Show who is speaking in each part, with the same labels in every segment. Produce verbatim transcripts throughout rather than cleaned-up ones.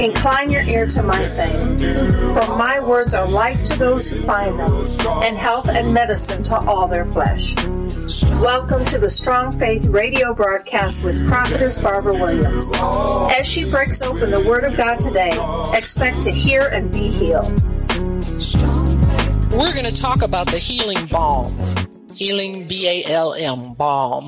Speaker 1: Incline your ear to my saying, for my words are life to those who find them, and health and medicine to all their flesh. Welcome to the Strong Faith radio broadcast with Prophetess Barbara Williams. As she breaks open the Word of God today, expect to hear and be healed.
Speaker 2: We're going to talk about the healing balm. Healing, B A L M, balm.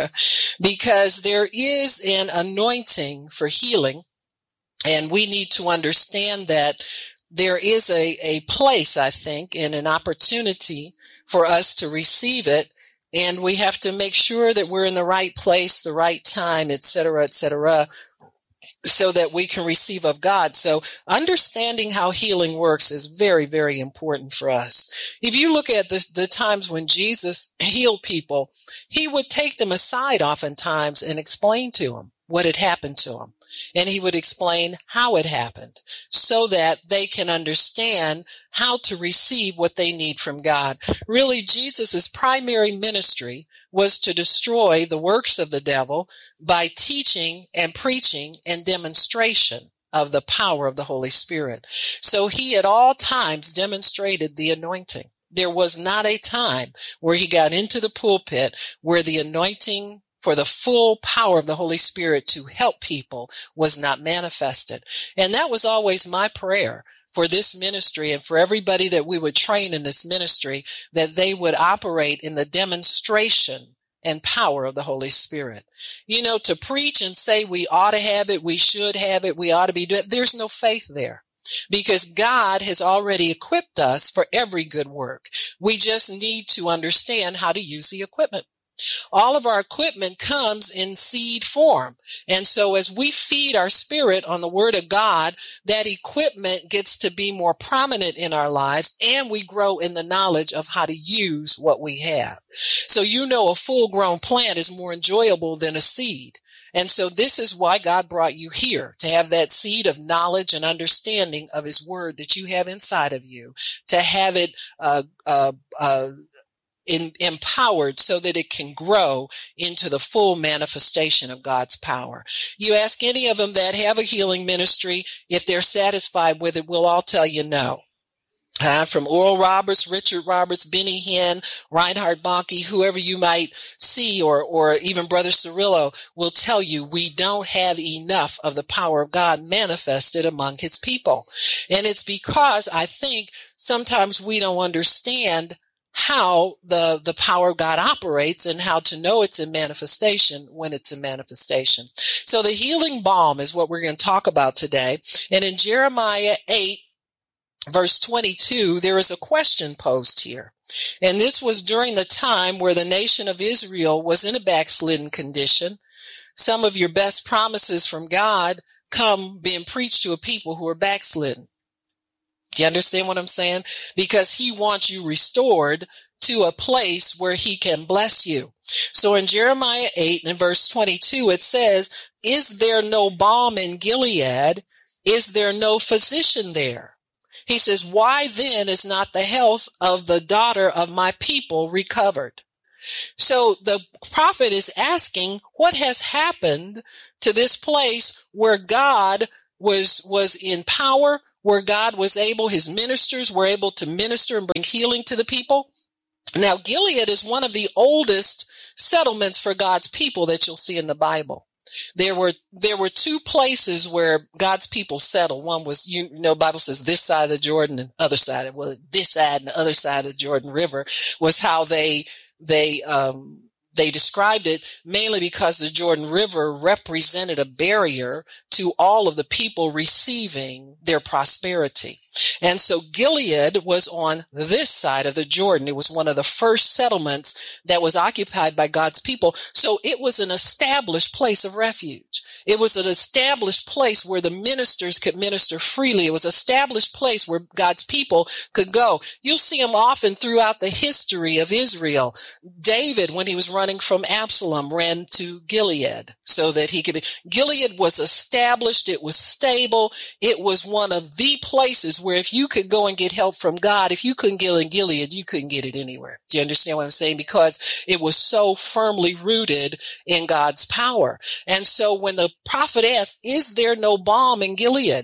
Speaker 2: Because there is an anointing for healing. And we need to understand that there is a, a place, I think, and an opportunity for us to receive it. And we have to make sure that we're in the right place, the right time, et cetera, et cetera, so that we can receive of God. So understanding how healing works is very, very important for us. If you look at the, the times when Jesus healed people, he would take them aside oftentimes and explain to them what had happened to them. And he would explain how it happened so that they can understand how to receive what they need from God. Really, Jesus' primary ministry was to destroy the works of the devil by teaching and preaching and demonstration of the power of the Holy Spirit. So he at all times demonstrated the anointing. There was not a time where he got into the pulpit where the anointing for the full power of the Holy Spirit to help people was not manifested. And that was always my prayer for this ministry and for everybody that we would train in this ministry, that they would operate in the demonstration and power of the Holy Spirit. You know, to preach and say we ought to have it, we should have it, we ought to be doing it, there's no faith there. Because God has already equipped us for every good work. We just need to understand how to use the equipment. All of our equipment comes in seed form. And so as we feed our spirit on the Word of God, that equipment gets to be more prominent in our lives, and we grow in the knowledge of how to use what we have. So you know a full-grown plant is more enjoyable than a seed. And so this is why God brought you here, to have that seed of knowledge and understanding of His Word that you have inside of you, to have it uh, uh, uh In, empowered so that it can grow into the full manifestation of God's power. You ask any of them that have a healing ministry, if they're satisfied with it, we'll all tell you no. Uh, from Oral Roberts, Richard Roberts, Benny Hinn, Reinhard Bonnke, whoever you might see, or, or even Brother Cirillo will tell you we don't have enough of the power of God manifested among His people. And it's because I think sometimes we don't understand how the, the power of God operates and how to know it's in manifestation when it's in manifestation. So the healing balm is what we're going to talk about today. And in Jeremiah eight, verse twenty-two, there is a question posed here. And this was during the time where the nation of Israel was in a backslidden condition. Some of your best promises from God come being preached to a people who are backslidden. Do you understand what I'm saying? Because He wants you restored to a place where He can bless you. So in Jeremiah eight and verse twenty-two, it says, "Is there no balm in Gilead? Is there no physician there?" He says, "Why then is not the health of the daughter of my people recovered?" So the prophet is asking, what has happened to this place where God was, was in power, where God was able, His ministers were able to minister and bring healing to the people? Now, Gilead is one of the oldest settlements for God's people that you'll see in the Bible. There were, there were two places where God's people settled. One was, you know, the Bible says this side of the Jordan and other side of, well, this side and the other side of the Jordan River was how they, they, um, they described it, mainly because the Jordan River represented a barrier to all of the people receiving their prosperity. And so Gilead was on this side of the Jordan. It was one of the first settlements that was occupied by God's people. So it was an established place of refuge. It was an established place where the ministers could minister freely. It was an established place where God's people could go. You'll see them often throughout the history of Israel. David, when he was running from Absalom, ran to Gilead so that he could be. Gilead was established. It was stable. It was one of the places where if you could go and get help from God, if you couldn't get it in Gilead, you couldn't get it anywhere. Do you understand what I'm saying? Because it was so firmly rooted in God's power. And so when the prophet asked, is there no balm in Gilead?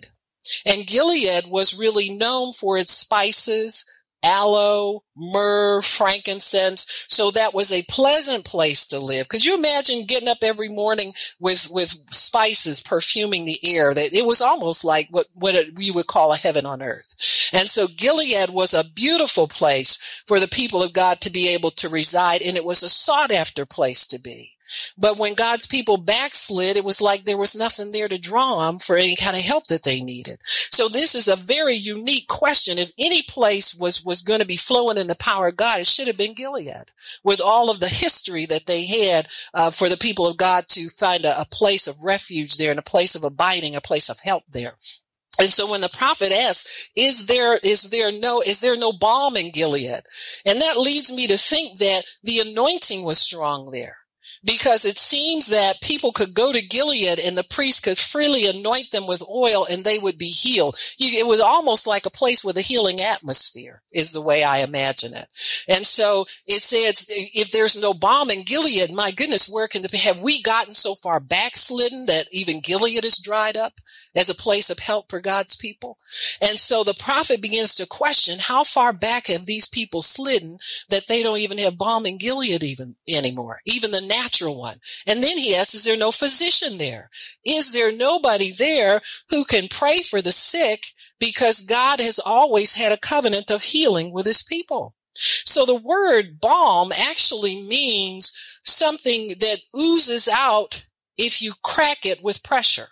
Speaker 2: And Gilead was really known for its spices, aloe, myrrh, frankincense. So that was a pleasant place to live. Could you imagine getting up every morning with, with spices perfuming the air? That it was almost like what, what we would call a heaven on earth. And so Gilead was a beautiful place for the people of God to be able to reside, and it was a sought after place to be. But when God's people backslid, it was like there was nothing there to draw them for any kind of help that they needed. So this is a very unique question. If any place was, was going to be flowing in the power of God, it should have been Gilead, with all of the history that they had uh, for the people of God to find a, a place of refuge there and a place of abiding, a place of help there. And so when the prophet asks, is there, is there no, is there no balm in Gilead? And that leads me to think that the anointing was strong there. Because it seems that people could go to Gilead and the priest could freely anoint them with oil and they would be healed. It was almost like a place with a healing atmosphere, is the way I imagine it. And so it says, if there's no balm in Gilead, my goodness, where can the, have we gotten so far backslidden that even Gilead is dried up as a place of help for God's people? And so the prophet begins to question, how far back have these people slidden that they don't even have balm in Gilead even anymore, even the natural one. And then he asks, is there no physician there? Is there nobody there who can pray for the sick? Because God has always had a covenant of healing with his people. So the word balm actually means something that oozes out if you crack it with pressure.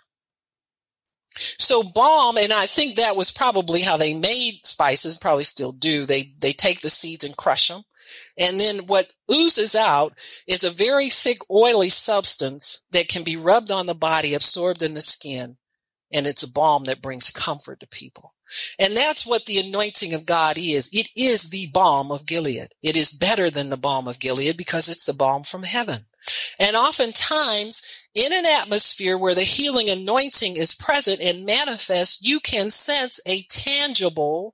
Speaker 2: So balm, and I think that was probably how they made spices, probably still do. They, they take the seeds and crush them. And then what oozes out is a very thick, oily substance that can be rubbed on the body, absorbed in the skin. And it's a balm that brings comfort to people. And that's what the anointing of God is. It is the balm of Gilead. It is better than the balm of Gilead because it's the balm from heaven. And oftentimes, in an atmosphere where the healing anointing is present and manifest, you can sense a tangible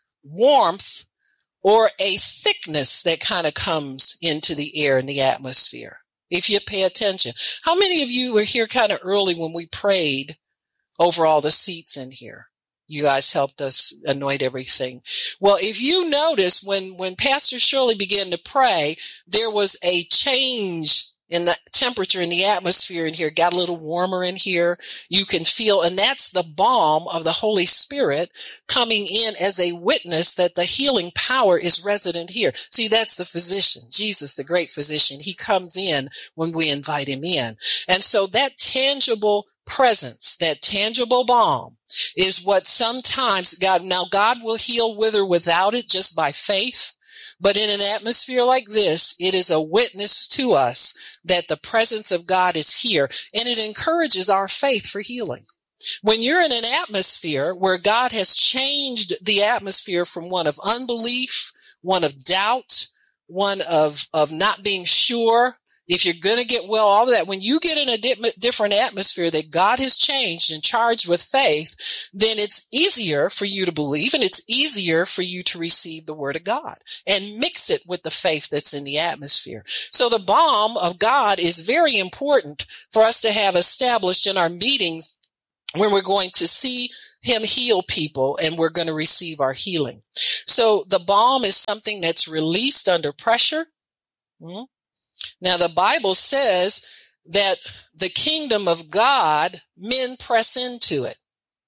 Speaker 2: warmth or a thickness that kind of comes into the air and the atmosphere, if you pay attention. How many of you were here kind of early when we prayed over all the seats in here? You guys helped us anoint everything. Well, if you notice, when, when Pastor Shirley began to pray, there was a change in the temperature in the atmosphere in here. Got a little warmer in here. You can feel, and that's the balm of the Holy Spirit coming in as a witness that the healing power is resident here. See, that's the physician, Jesus, the great physician. He comes in when we invite him in. And so that tangible presence, that tangible balm, is what sometimes God, now God will heal with or without it just by faith. But in an atmosphere like this, it is a witness to us that the presence of God is here, and it encourages our faith for healing. When you're in an atmosphere where God has changed the atmosphere from one of unbelief, one of doubt, one of, of not being sure, if you're going to get well, all of that, when you get in a di- different atmosphere that God has changed and charged with faith, then it's easier for you to believe and it's easier for you to receive the word of God and mix it with the faith that's in the atmosphere. So the balm of God is very important for us to have established in our meetings when we're going to see him heal people and we're going to receive our healing. So the balm is something that's released under pressure. Mm-hmm. Now, the Bible says that the kingdom of God, men press into it.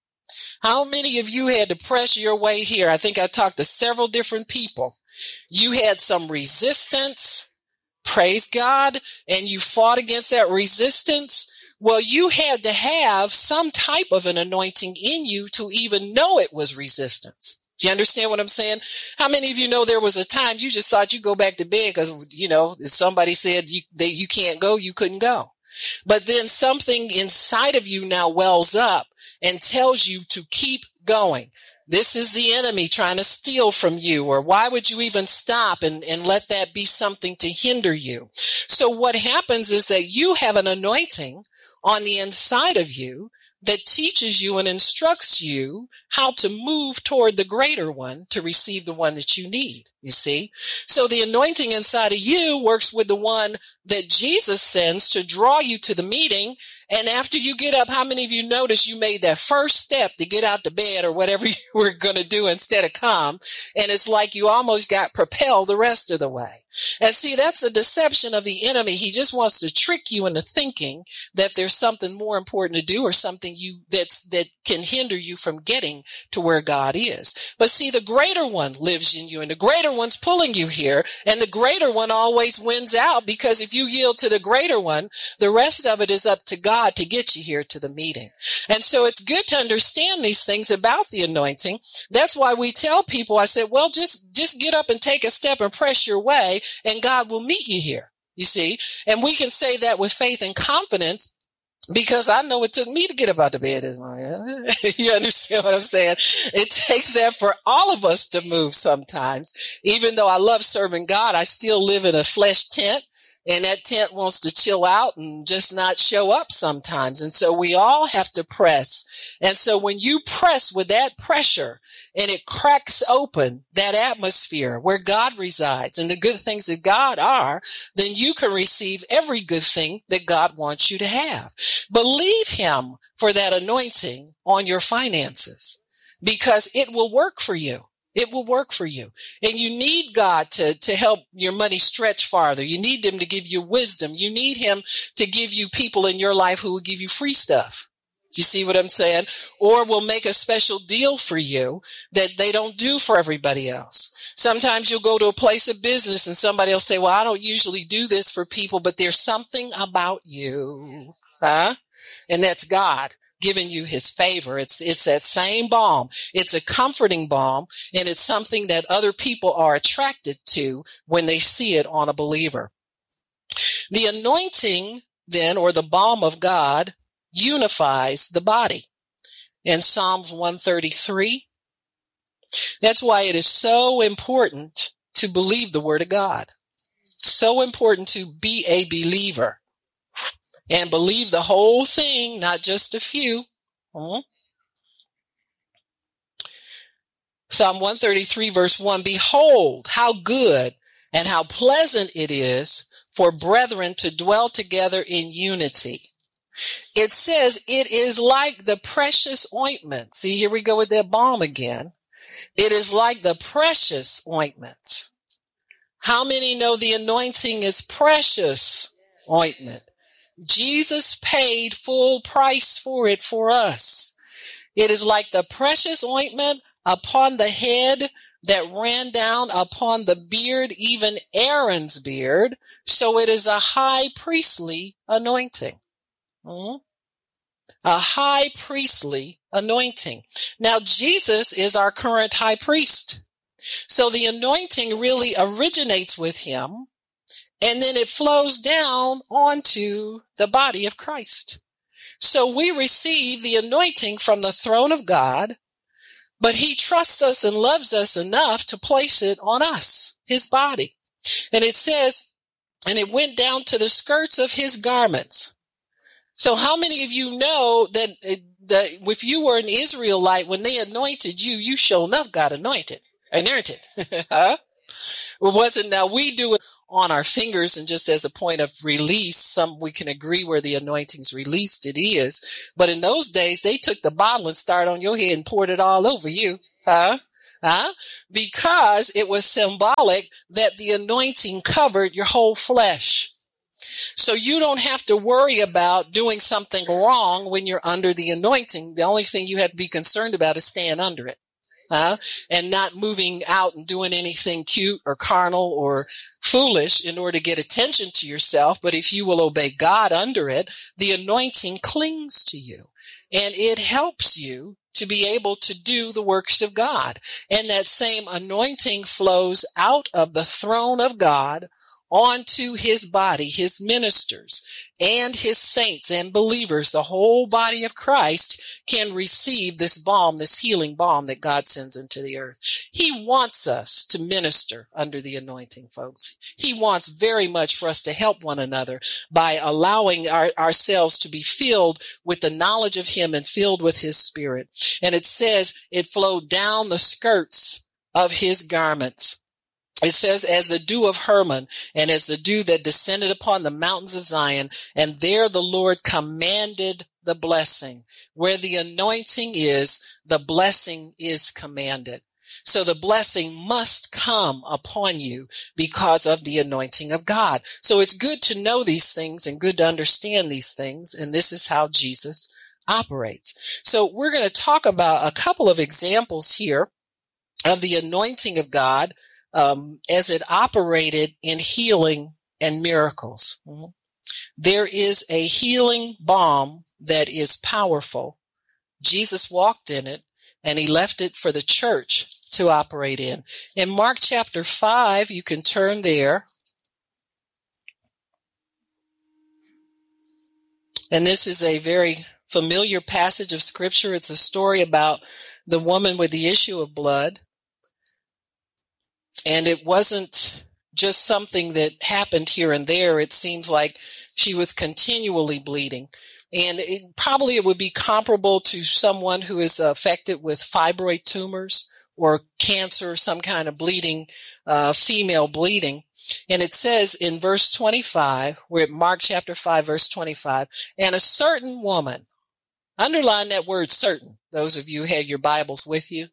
Speaker 2: How many of you had to press your way here? I think I talked to several different people. You had some resistance, praise God, and you fought against that resistance. Well, you had to have some type of an anointing in you to even know it was resistance. Do you understand what I'm saying? How many of you know there was a time you just thought you'd go back to bed because, you know, if somebody said you, they, you can't go, you couldn't go. But then something inside of you now wells up and tells you to keep going. This is the enemy trying to steal from you, or why would you even stop and, and let that be something to hinder you? So what happens is that you have an anointing on the inside of you that teaches you and instructs you how to move toward the greater one to receive the one that you need, you see? So the anointing inside of you works with the one that Jesus sends to draw you to the meeting, And after you get up, how many of you notice you made that first step to get out the bed or whatever you were going to do instead of come? And it's like you almost got propelled the rest of the way. And see, that's a deception of the enemy. He just wants to trick you into thinking that there's something more important to do or something you that's that can hinder you from getting to where God is. But see, the greater one lives in you, and the greater one's pulling you here, and the greater one always wins out, because if you yield to the greater one, the rest of it is up to God to get you here to the meeting. And so it's good to understand these things about the anointing. That's why we tell people, I said, well, just just get up and take a step and press your way, and God will meet you here, you see. And we can say that with faith and confidence, because I know it took me to get up out of bed this morning. You understand what I'm saying? It takes that for all of us to move sometimes. Even though I love serving God, I still live in a flesh tent. And that tent wants to chill out and just not show up sometimes. And so we all have to press. And so when you press with that pressure and it cracks open that atmosphere where God resides and the good things that God are, then you can receive every good thing that God wants you to have. Believe him for that anointing on your finances, because it will work for you. It will work for you. And you need God to, to help your money stretch farther. You need him to give you wisdom. You need him to give you people in your life who will give you free stuff. Do you see what I'm saying? Or will make a special deal for you that they don't do for everybody else. Sometimes you'll go to a place of business and somebody will say, well, I don't usually do this for people, but there's something about you. Huh? And that's God giving you his favor. It's, it's that same balm. It's a comforting balm, and it's something that other people are attracted to when they see it on a believer. The anointing then, or the balm of God, unifies the body. In Psalms one thirty-three, that's why it is so important to believe the word of God. So important to be a believer. And believe the whole thing, not just a few. Hmm? Psalm one thirty-three verse one, behold, how good and how pleasant it is for brethren to dwell together in unity. It says it is like the precious ointment. See, here we go with that balm again. It is like the precious ointment. How many know the anointing is precious ointment? Jesus paid full price for it for us. It is like the precious ointment upon the head that ran down upon the beard, even Aaron's beard. So it is a high priestly anointing. Hmm? A high priestly anointing. Now, Jesus is our current high priest. So the anointing really originates with him. And then it flows down onto the body of Christ. So we receive the anointing from the throne of God, but he trusts us and loves us enough to place it on us, his body. And it says, and it went down to the skirts of his garments. So how many of you know that, that if you were an Israelite, when they anointed you, you sure enough got anointed, anointed. Huh? It wasn't, now we do it on our fingers and just as a point of release. Some we can agree where the anointing's released, it is. But in those days, they took the bottle and started on your head and poured it all over you. Huh? Huh? Because it was symbolic that the anointing covered your whole flesh. So you don't have to worry about doing something wrong when you're under the anointing. The only thing you have to be concerned about is staying under it. Uh, and not moving out and doing anything cute or carnal or foolish in order to get attention to yourself. But if you will obey God under it, the anointing clings to you and it helps you to be able to do the works of God. And that same anointing flows out of the throne of God onto his body, his ministers, and his saints and believers. The whole body of Christ can receive this balm, this healing balm that God sends into the earth. He wants us to minister under the anointing, folks. He wants very much for us to help one another by allowing our, ourselves to be filled with the knowledge of him and filled with his spirit. And it says it flowed down the skirts of his garments. It says, as the dew of Hermon, and as the dew that descended upon the mountains of Zion, and there the Lord commanded the blessing. Where the anointing is, the blessing is commanded. So the blessing must come upon you because of the anointing of God. So it's good to know these things and good to understand these things. And this is how Jesus operates. So we're going to talk about a couple of examples here of the anointing of God um, as it operated in healing and miracles. Mm-hmm. There is a healing balm that is powerful. Jesus walked in it, and he left it for the church to operate in. In Mark chapter five, you can turn there. And this is a very familiar passage of scripture. It's a story about the woman with the issue of blood. And it wasn't just something that happened here and there. It seems like she was continually bleeding. And it, probably it would be comparable to someone who is affected with fibroid tumors or cancer, some kind of bleeding, uh, female bleeding. And it says in verse twenty-five, we're at Mark chapter five, verse twenty-five, and a certain woman, underline that word certain, those of you who have your Bibles with you,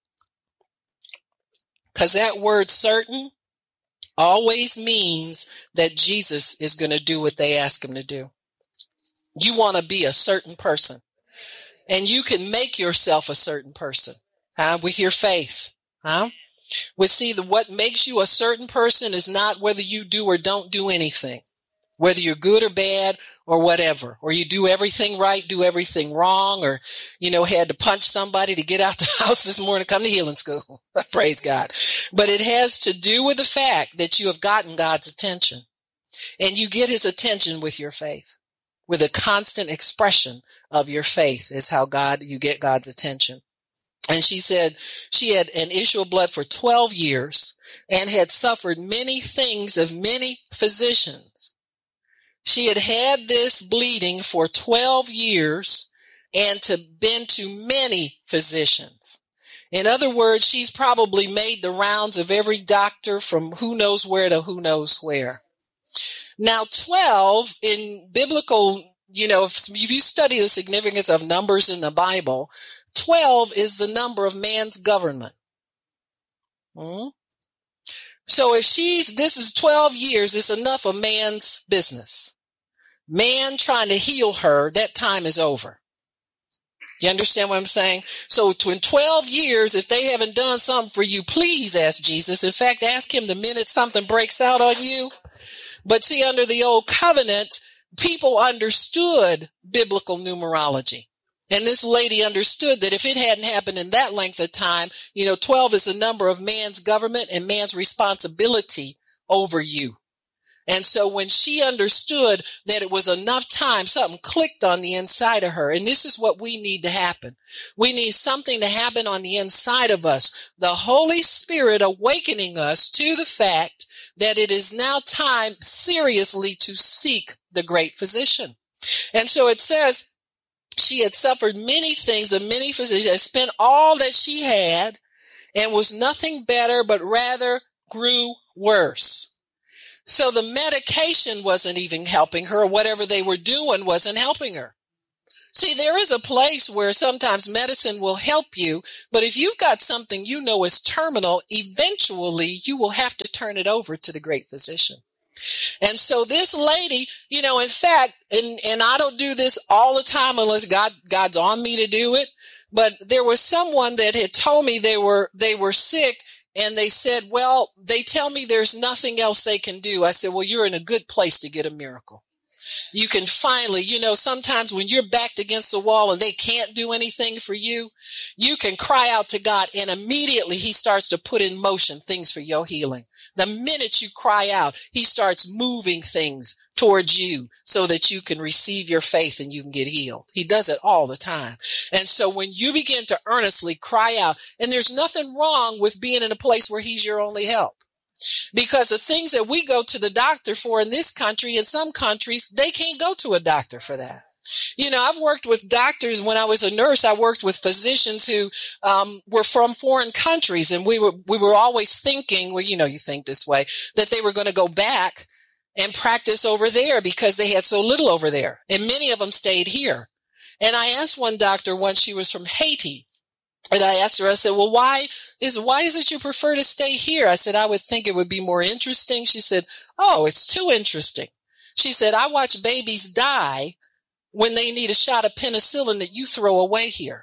Speaker 2: because that word certain always means that Jesus is going to do what they ask him to do. You want to be a certain person, and you can make yourself a certain person, huh? With your faith, huh? Well, see, the, what makes you a certain person is not whether you do or don't do anything, whether you're good or bad or whatever, or you do everything right, do everything wrong, or, you know, had to punch somebody to get out the house this morning to come to healing school. Praise God. But it has to do with the fact that you have gotten God's attention, and you get his attention with your faith. With a constant expression of your faith is how God, you get God's attention. And she said she had an issue of blood for twelve years and had suffered many things of many physicians. She had had this bleeding for twelve years and to been to many physicians. In other words, she's probably made the rounds of every doctor from who knows where to who knows where. Now, twelve in biblical, you know, if, if you study the significance of numbers in the Bible, twelve is the number of man's government. Hmm? So if she's, this is twelve years, it's enough of man's business. Man trying to heal her, that time is over. You understand what I'm saying? So in twelve years, if they haven't done something for you, please ask Jesus. In fact, ask him the minute something breaks out on you. But see, under the old covenant, people understood biblical numerology. And this lady understood that if it hadn't happened in that length of time, you know, twelve is the number of man's government and man's responsibility over you. And so when she understood that it was enough time, something clicked on the inside of her. And this is what we need to happen. We need something to happen on the inside of us. The Holy Spirit awakening us to the fact that it is now time seriously to seek the great physician. And so it says she had suffered many things of many physicians, had spent all that she had, and was nothing better, but rather grew worse. So the medication wasn't even helping her. Whatever they were doing wasn't helping her. See, there is a place where sometimes medicine will help you, but if you've got something you know is terminal, eventually you will have to turn it over to the great physician. And so this lady, you know, in fact, and, and I don't do this all the time unless God, God's on me to do it, but there was someone that had told me they were, they were sick. And they said, well, they tell me there's nothing else they can do. I said, well, you're in a good place to get a miracle. You can finally, you know, sometimes when you're backed against the wall and they can't do anything for you, you can cry out to God, and immediately he starts to put in motion things for your healing. The minute you cry out, he starts moving things towards you so that you can receive your faith and you can get healed. He does it all the time. And so when you begin to earnestly cry out, and there's nothing wrong with being in a place where he's your only help. Because the things that we go to the doctor for in this country, in some countries, they can't go to a doctor for that. You know, I've worked with doctors. When I was a nurse, I worked with physicians who um, were from foreign countries. And we were we were always thinking, well, you know, you think this way, that they were going to go back and practice over there because they had so little over there. And many of them stayed here. And I asked one doctor once, she was from Haiti. And I asked her, I said, well, why is why is it you prefer to stay here? I said, I would think it would be more interesting. She said, oh, it's too interesting. She said, I watch babies die when they need a shot of penicillin that you throw away here.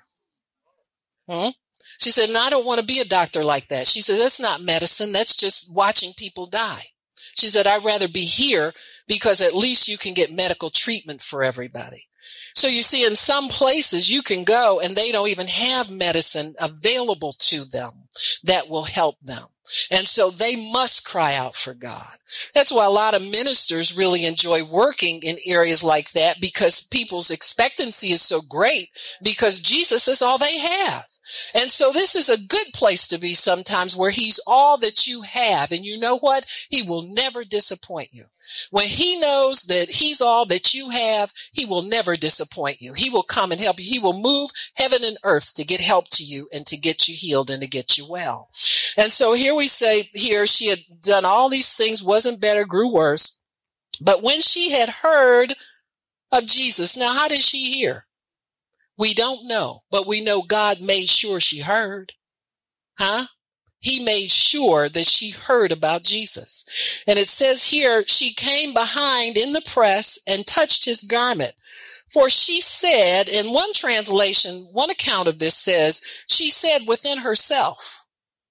Speaker 2: Hmm? She said, and I don't want to be a doctor like that. She said, that's not medicine. That's just watching people die. She said, I'd rather be here because at least you can get medical treatment for everybody. So you see, in some places you can go and they don't even have medicine available to them that will help them. And so they must cry out for God. That's why a lot of ministers really enjoy working in areas like that, because people's expectancy is so great because Jesus is all they have. And so this is a good place to be sometimes, where he's all that you have. And you know what? He will never disappoint you. When he knows that he's all that you have, he will never disappoint you. He will come and help you. He will move heaven and earth to get help to you and to get you healed and to get you well. And so here we say here, she had done all these things, wasn't better, grew worse. But when she had heard of Jesus, now how did she hear? We don't know, but we know God made sure she heard. Huh? He made sure that she heard about Jesus. And it says here, she came behind in the press and touched his garment. For she said, in one translation, one account of this says, she said within herself.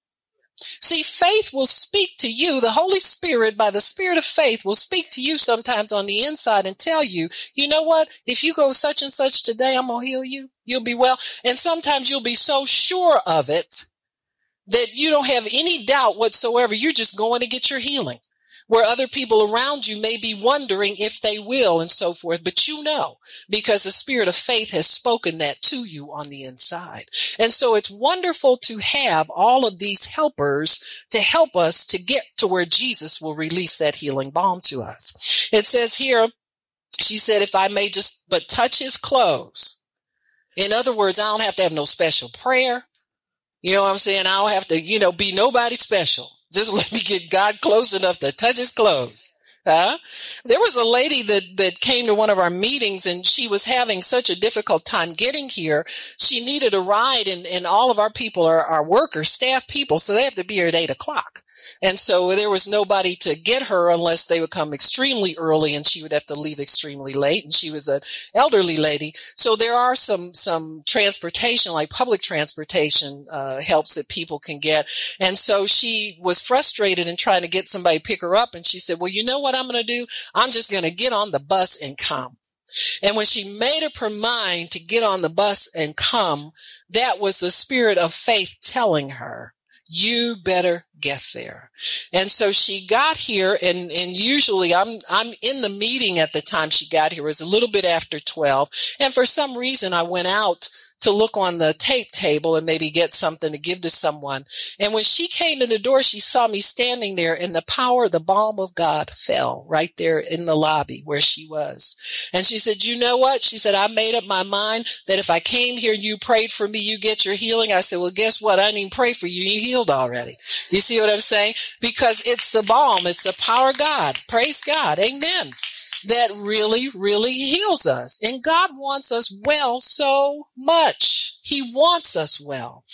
Speaker 2: See, faith will speak to you. The Holy Spirit, by the Spirit of faith, will speak to you sometimes on the inside and tell you, you know what? If you go such and such today, I'm going to heal you. You'll be well. And sometimes you'll be so sure of it that you don't have any doubt whatsoever. You're just going to get your healing, where other people around you may be wondering if they will and so forth. But you know, because the Spirit of faith has spoken that to you on the inside. And so it's wonderful to have all of these helpers to help us to get to where Jesus will release that healing balm to us. It says here, she said, if I may just but touch his clothes. In other words, I don't have to have no special prayer. You know what I'm saying? I don't have to, you know, be nobody special. Just let me get God close enough to touch his clothes. Huh? There was a lady that, that came to one of our meetings, and she was having such a difficult time getting here. She needed a ride, and, and all of our people are, are workers, staff people, so they have to be here at eight o'clock. And so there was nobody to get her unless they would come extremely early, and she would have to leave extremely late. And she was an elderly lady. So there are some, some transportation, like public transportation, uh, helps that people can get. And so she was frustrated in trying to get somebody to pick her up. And she said, well, you know what I'm going to do? I'm just going to get on the bus and come. And when she made up her mind to get on the bus and come, that was the Spirit of faith telling her, you better get there. And so she got here, and, and usually I'm, I'm in the meeting at the time she got here. It was a little bit after twelve. And for some reason I went out to look on the tape table and maybe get something to give to someone. And when she came in the door, she saw me standing there, and the power, the balm of God fell right there in the lobby where she was. And she said, you know what? She said, I made up my mind that if I came here and you prayed for me, you get your healing. I said, well, guess what? I didn't even pray for you. You healed already. You see what I'm saying? Because it's the balm. It's the power of God. Praise God. Amen. That really, really heals us. And God wants us well so much. He wants us well.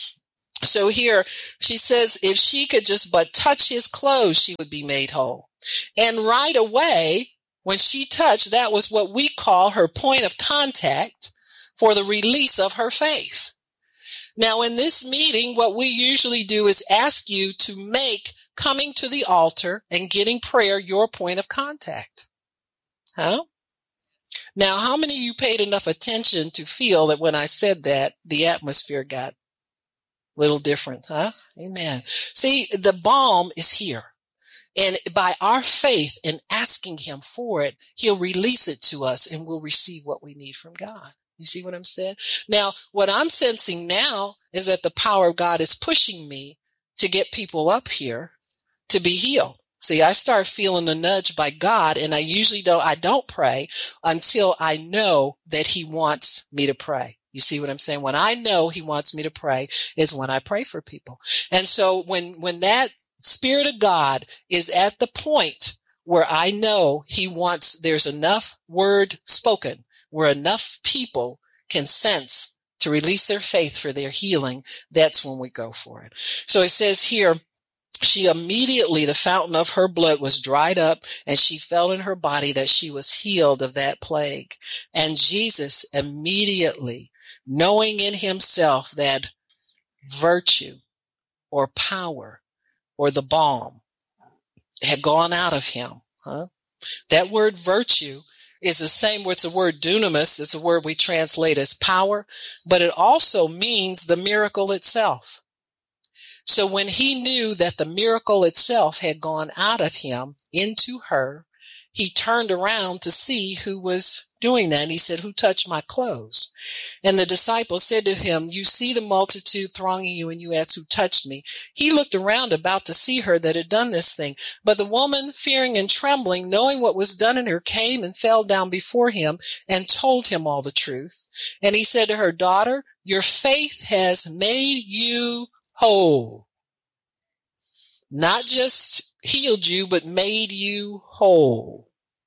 Speaker 2: So here she says, if she could just but touch his clothes, she would be made whole. And right away, when she touched, that was what we call her point of contact for the release of her faith. Now, in this meeting, what we usually do is ask you to make coming to the altar and getting prayer your point of contact. Huh? Now, how many of you paid enough attention to feel that when I said that, the atmosphere got a little different, huh? Amen. See, the balm is here. And by our faith in asking him for it, he'll release it to us and we'll receive what we need from God. You see what I'm saying? Now, what I'm sensing now is that the power of God is pushing me to get people up here to be healed. See, I start feeling a nudge by God, and I usually don't, I don't pray until I know that he wants me to pray. You see what I'm saying? When I know he wants me to pray is when I pray for people. And so when, when that Spirit of God is at the point where I know he wants, there's enough word spoken, where enough people can sense to release their faith for their healing, that's when we go for it. So it says here, she immediately, the fountain of her blood was dried up, and she felt in her body that she was healed of that plague. And Jesus immediately, knowing in himself that virtue or power or the balm had gone out of him, huh? That word virtue is the same word, it's the word dunamis. It's a word we translate as power, but it also means the miracle itself. So when he knew that the miracle itself had gone out of him into her, he turned around to see who was doing that. And he said, who touched my clothes? And the disciples said to him, you see the multitude thronging you, and you ask who touched me. He looked around about to see her that had done this thing. But the woman, fearing and trembling, knowing what was done in her, came and fell down before him and told him all the truth. And he said to her, daughter, your faith has made you whole. Not just healed you, but made you whole.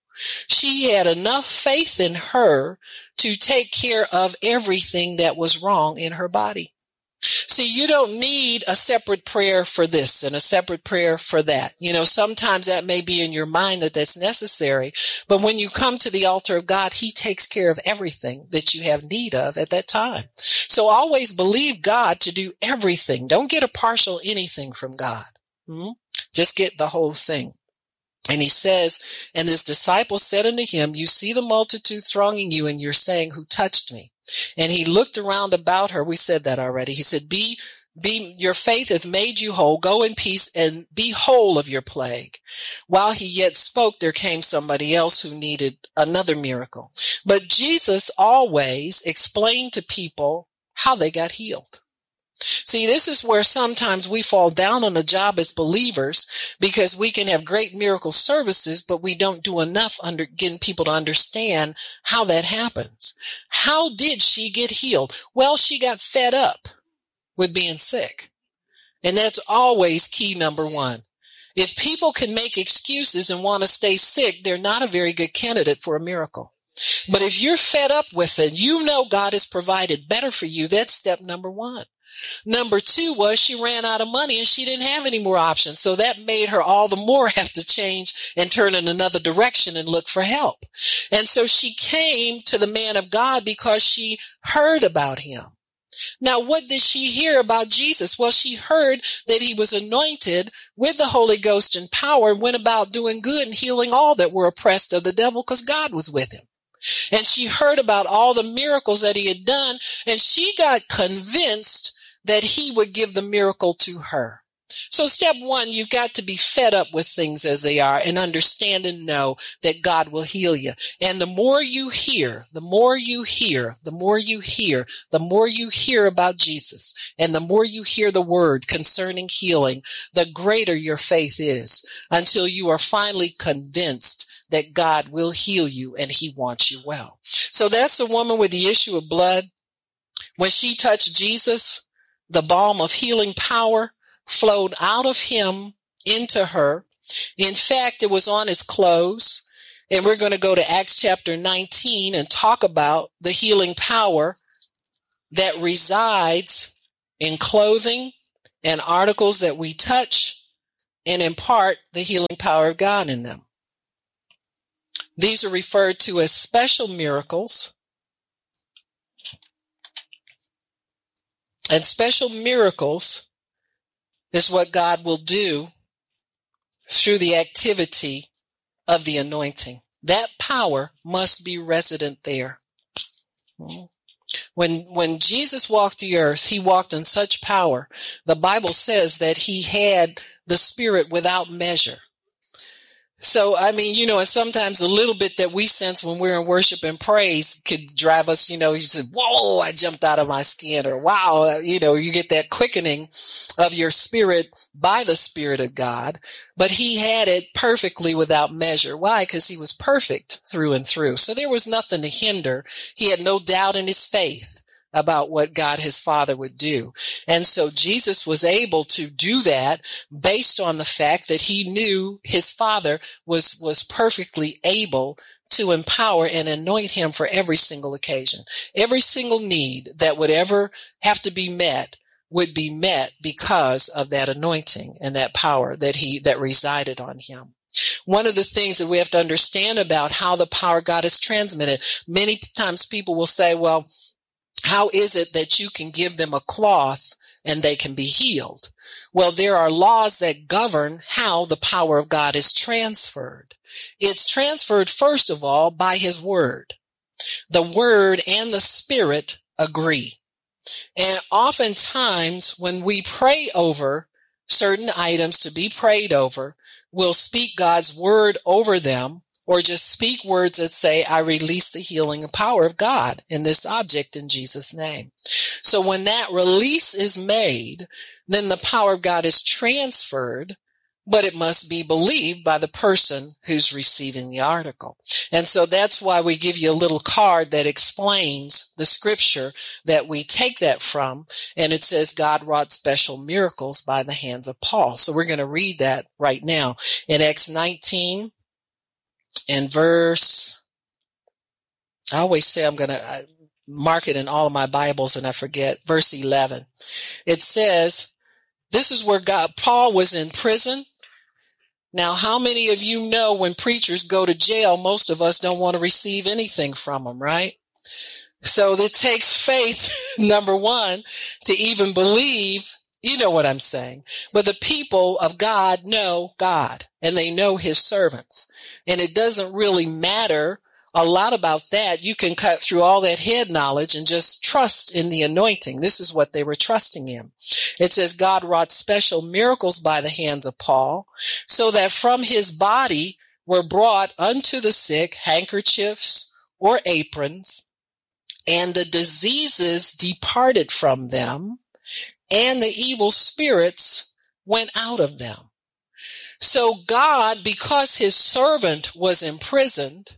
Speaker 2: She had enough faith in her to take care of everything that was wrong in her body. See, you don't need a separate prayer for this and a separate prayer for that. You know, sometimes that may be in your mind that that's necessary, but when you come to the altar of God, he takes care of everything that you have need of at that time. So always believe God to do everything. Don't get a partial anything from God. Hmm? Just get the whole thing. And he says, and his disciples said unto him, you see the multitude thronging you, and you're saying, who touched me? And he looked around about her. We said that already. He said, be, be, your faith hath made you whole. Go in peace and be whole of your plague. While he yet spoke, there came somebody else who needed another miracle. But Jesus always explained to people how they got healed. See, this is where sometimes we fall down on the job as believers, because we can have great miracle services, but we don't do enough under getting people to understand how that happens. How did she get healed? Well, she got fed up with being sick. And that's always key number one. If people can make excuses and want to stay sick, they're not a very good candidate for a miracle. But if you're fed up with it, you know God has provided better for you. That's step number one. Number two was she ran out of money and she didn't have any more options. So that made her all the more have to change and turn in another direction and look for help. And so she came to the man of God because she heard about him. Now, what did she hear about Jesus? Well, she heard that he was anointed with the Holy Ghost and power and went about doing good and healing all that were oppressed of the devil, because God was with him. And she heard about all the miracles that he had done, and she got convinced that he would give the miracle to her. So step one, you've got to be fed up with things as they are and understand and know that God will heal you. And the more you hear, the more you hear, the more you hear, the more you hear about Jesus, and the more you hear the word concerning healing, the greater your faith is, until you are finally convinced that God will heal you and he wants you well. So that's the woman with the issue of blood. When she touched Jesus, the balm of healing power flowed out of him into her. In fact, it was on his clothes. And we're going to go to Acts chapter nineteen and talk about the healing power that resides in clothing and articles that we touch, and impart the healing power of God in them. These are referred to as special miracles. And special miracles is what God will do through the activity of the anointing. That power must be resident there. When, when Jesus walked the earth, he walked in such power. The Bible says that he had the Spirit without measure. So, I mean, you know, and sometimes a little bit that we sense when we're in worship and praise could drive us, you know, you say, whoa, I jumped out of my skin, or wow, you know, you get that quickening of your spirit by the Spirit of God. But he had it perfectly without measure. Why? Because he was perfect through and through. So there was nothing to hinder. He had no doubt in his faith about what God his Father would do. And so Jesus was able to do that based on the fact that he knew his Father was was perfectly able to empower and anoint him for every single occasion. Every single need that would ever have to be met would be met because of that anointing and that power that he that resided on him. One of the things that we have to understand about how the power of God is transmitted, many times people will say, well, how is it that you can give them a cloth and they can be healed? Well, there are laws that govern how the power of God is transferred. It's transferred, first of all, by his word. The word and the Spirit agree. And oftentimes when we pray over certain items to be prayed over, we'll speak God's word over them, or just speak words that say, I release the healing and power of God in this object in Jesus' name. So when that release is made, then the power of God is transferred, but it must be believed by the person who's receiving the article. And so that's why we give you a little card that explains the scripture that we take that from. And it says God wrought special miracles by the hands of Paul. So we're going to read that right now in Acts nineteen. In verse, I always say I'm going to mark it in all of my Bibles and I forget, verse eleven. It says, this is where God, Paul was in prison. Now, how many of you know when preachers go to jail, most of us don't want to receive anything from them, right? So it takes faith, number one, to even believe. You know what I'm saying. But the people of God know God and they know his servants. And it doesn't really matter a lot about that. You can cut through all that head knowledge and just trust in the anointing. This is what they were trusting in. It says God wrought special miracles by the hands of Paul, so that from his body were brought unto the sick handkerchiefs or aprons, and the diseases departed from them, and the evil spirits went out of them. So God, because his servant was imprisoned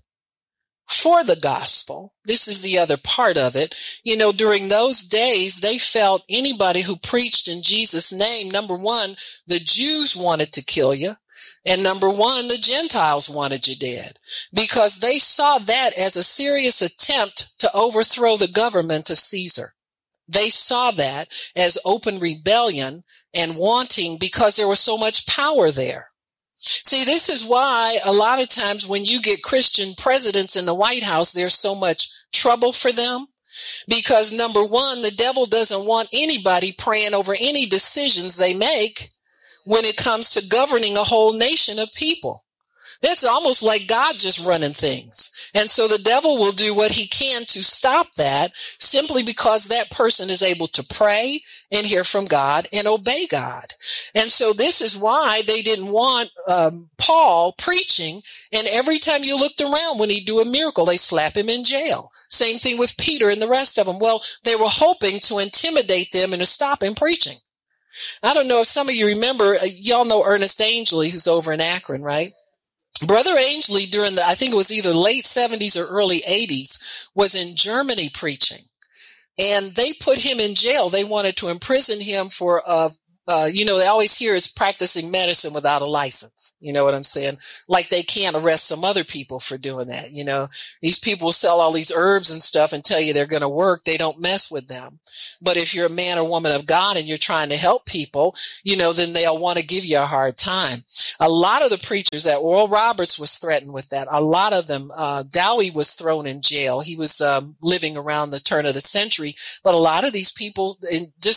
Speaker 2: for the gospel, this is the other part of it. You know, during those days, they felt anybody who preached in Jesus' name, number one, the Jews wanted to kill you. And number one, the Gentiles wanted you dead, because they saw that as a serious attempt to overthrow the government of Caesar. They saw that as open rebellion and wanting, because there was so much power there. See, this is why a lot of times when you get Christian presidents in the White House, there's so much trouble for them. Because number one, the devil doesn't want anybody praying over any decisions they make when it comes to governing a whole nation of people. That's almost like God just running things. And so the devil will do what he can to stop that, simply because that person is able to pray and hear from God and obey God. And so this is why they didn't want um, Paul preaching. And every time you looked around when he'd do a miracle, they slap him in jail. Same thing with Peter and the rest of them. Well, they were hoping to intimidate them and to stop him preaching. I don't know if some of you remember, uh, y'all know Ernest Angley, who's over in Akron, right? Brother Angley, during the, I think it was either late seventies or early eighties, was in Germany preaching. And they put him in jail. They wanted to imprison him for, uh, uh, you know, they always hear is practicing medicine without a license. You know what I'm saying? Like they can't arrest some other people for doing that. You know, these people will sell all these herbs and stuff and tell you they're going to work. They don't mess with them. But if you're a man or woman of God and you're trying to help people, you know, then they'll want to give you a hard time. A lot of the preachers that Oral Roberts was threatened with that. A lot of them, uh, Dowie was thrown in jail. He was um, living around the turn of the century. But a lot of these people, in, just to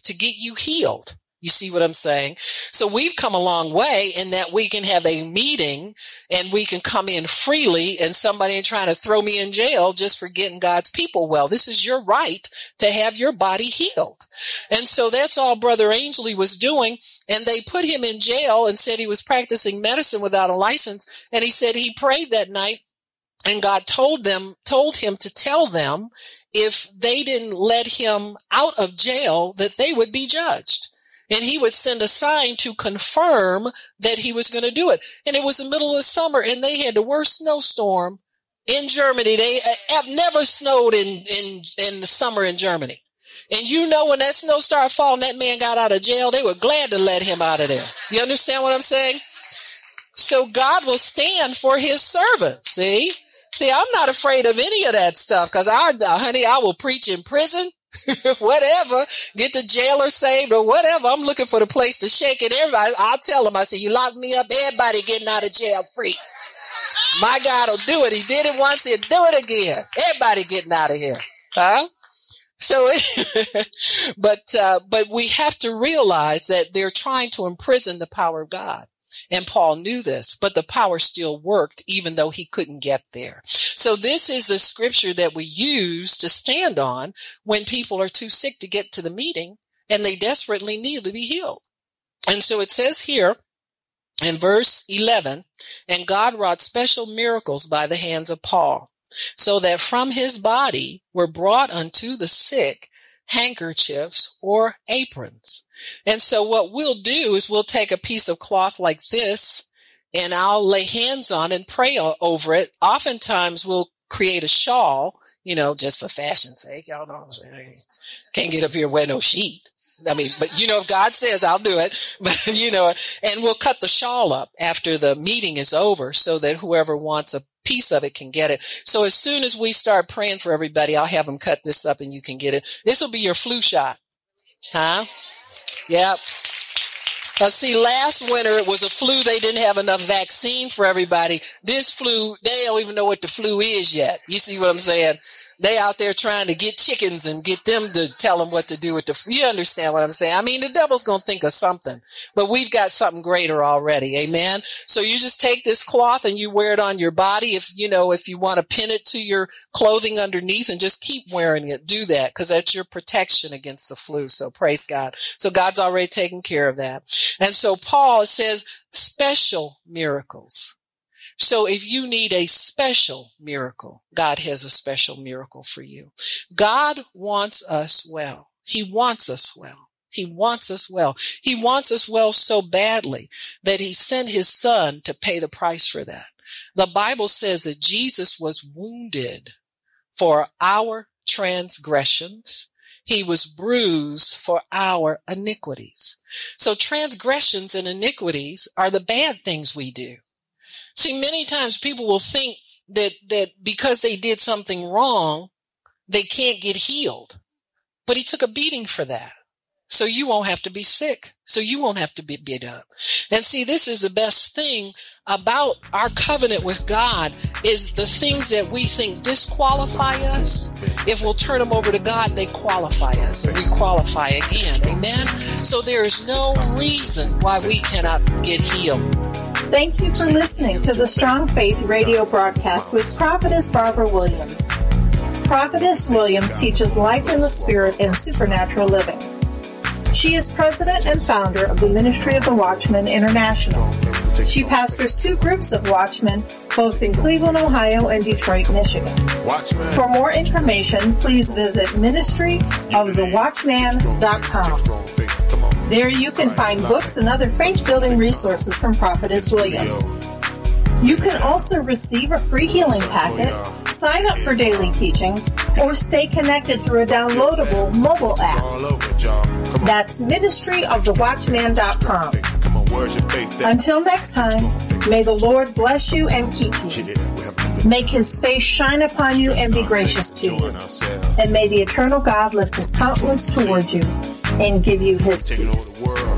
Speaker 2: to get you healed. You see what I'm saying? So we've come a long way in that we can have a meeting and we can come in freely, and somebody ain't trying to throw me in jail just for getting God's people well. This is your right to have your body healed. And so that's all Brother Ainsley was doing. And they put him in jail and said he was practicing medicine without a license. And he said he prayed that night, and God told them, told him to tell them if they didn't let him out of jail that they would be judged. And he would send a sign to confirm that he was going to do it. And it was the middle of the summer, and they had the worst snowstorm in Germany. They have never snowed in, in, in the summer in Germany. And you know, when that snow started falling, that man got out of jail. They were glad to let him out of there. You understand what I'm saying? So God will stand for his servants. See? See, I'm not afraid of any of that stuff, because I, honey, I will preach in prison. Whatever, get the jailer saved or whatever. I'm looking for the place to shake it. Everybody, I'll tell them, I say, you lock me up, everybody getting out of jail free. My God will do it. He did it once, he'll do it again. Everybody getting out of here. Huh? So, but, uh, but we have to realize that they're trying to imprison the power of God. And Paul knew this, but the power still worked even though he couldn't get there. So this is the scripture that we use to stand on when people are too sick to get to the meeting and they desperately need to be healed. And so it says here in verse eleven, and God wrought special miracles by the hands of Paul, so that from his body were brought unto the sick handkerchiefs or aprons. And so what we'll do is we'll take a piece of cloth like this, and I'll lay hands on and pray over it. Oftentimes we'll create a shawl, you know, just for fashion's sake. Y'all know what I'm saying? Can't get up here and wear no sheet. I mean, but you know, if God says, I'll do it. But you know, and we'll cut the shawl up after the meeting is over so that whoever wants a piece of it can get it. So as soon as we start praying for everybody, I'll have them cut this up and you can get it. This will be your flu shot. Huh? Yep. Uh, see, last winter it was a flu. They didn't have enough vaccine for everybody. This flu, they don't even know what the flu is yet. You see what I'm saying? They out there trying to get chickens and get them to tell them what to do with the flu. You understand what I'm saying? I mean, the devil's going to think of something, but we've got something greater already. Amen. So you just take this cloth and you wear it on your body. If, you know, if you want to pin it to your clothing underneath, and just keep wearing it, do that, because that's your protection against the flu. So praise God. So God's already taken care of that. And so Paul says special miracles. So if you need a special miracle, God has a special miracle for you. God wants us well. He wants us well. He wants us well. He wants us well so badly that he sent his son to pay the price for that. The Bible says that Jesus was wounded for our transgressions. He was bruised for our iniquities. So transgressions and iniquities are the bad things we do. See, many times people will think that, that because they did something wrong, they can't get healed. But he took a beating for that. So you won't have to be sick. So you won't have to be beat up. And see, this is the best thing about our covenant with God, is the things that we think disqualify us. If we'll turn them over to God, they qualify us, and we qualify again. Amen. So there is no reason why we cannot get healed.
Speaker 1: Thank you for listening to the Strong Faith radio broadcast with Prophetess Barbara Williams. Prophetess Williams teaches life in the Spirit and supernatural living. She is president and founder of the Ministry of the Watchman International. She pastors two groups of watchmen, both in Cleveland, Ohio, and Detroit, Michigan. For more information, please visit ministry of the watchman dot com. There you can find books and other faith-building resources from Prophetess Williams. You can also receive a free healing packet, sign up for daily teachings, or stay connected through a downloadable mobile app. That's ministry of the watchman dot com. Until next time, may the Lord bless you and keep you. Make his face shine upon you and be gracious to you. And may the eternal God lift his countenance towards you and give you his peace.